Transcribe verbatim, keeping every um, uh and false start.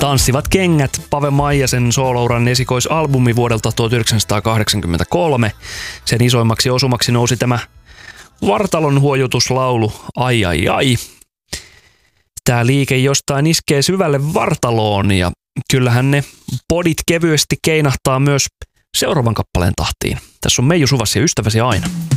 Tanssivat kengät, Pave Maijasen soolouran esikoisalbumi vuodelta tuhatyhdeksänsataakahdeksankymmentäkolme. Sen isoimmaksi osumaksi nousi tämä vartalon huojutuslaulu Ai ai ai. Tää liike jostain iskee syvälle vartaloon ja kyllähän ne podit kevyesti keinahtaa myös seuraavan kappaleen tahtiin. Tässä on Meiju Suvas ja ystäväsi aina.